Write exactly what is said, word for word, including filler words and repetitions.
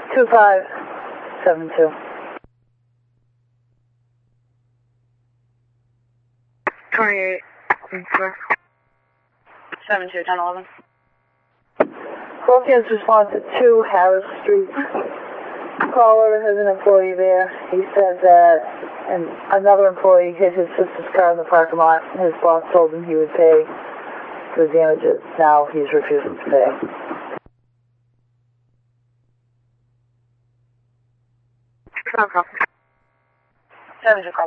two five seven two. twenty-eight. seven two, ten eleven. Broadcast response at two Harris Street. Caller has an employee there. He said that and another employee hit his sister's car in the parking lot. His boss told him he would pay for the damages. Now he's refusing to pay. No problem. seven two, call.